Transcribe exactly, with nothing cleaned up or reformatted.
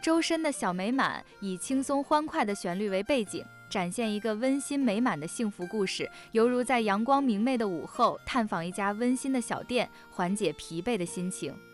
周深的小美满以轻松欢快的旋律为背景，展现一个温馨美满的幸福故事，犹如在阳光明媚的午后探访一家温馨的小店，缓解疲惫的心情。